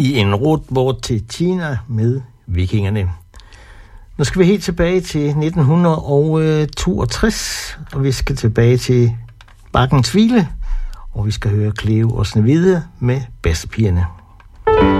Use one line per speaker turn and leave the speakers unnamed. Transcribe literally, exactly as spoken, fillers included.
i en rutbåd til Kina med vikingerne. Nu skal vi helt tilbage til nitten toogtres, og vi skal tilbage til Bakkens Hvile, og vi skal høre Cleo og Snehvide med Bedstepigerne.